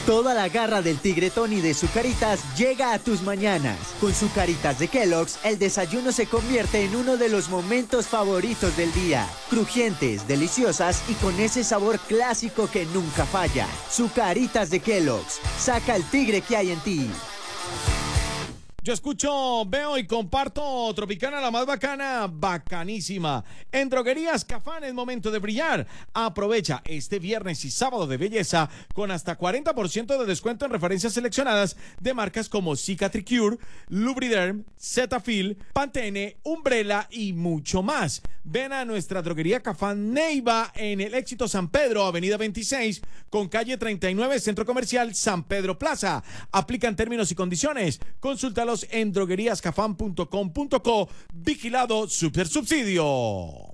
Toda la garra del tigre Tony de Zucaritas llega a tus mañanas. Con Zucaritas de Kellogg's, el desayuno se convierte en uno de los momentos favoritos del día. Crujientes, deliciosas y con ese sabor clásico que nunca falla. Zucaritas de Kellogg's. Saca el tigre que hay en ti. Yo escucho, veo y comparto Tropicana, la más bacana, bacanísima. En Droguerías Cafán es momento de brillar. Aprovecha este viernes y sábado de belleza con hasta 40% de descuento en referencias seleccionadas de marcas como Cicatricure, Lubriderm, Cetaphil, Pantene, Umbrella y mucho más. Ven a nuestra Droguería Cafán Neiva en el Éxito San Pedro, Avenida 26, con calle 39, Centro Comercial San Pedro Plaza. Aplican términos y condiciones. Consúltalos en drogueríascafán.com.co. Vigilado Supersubsidio.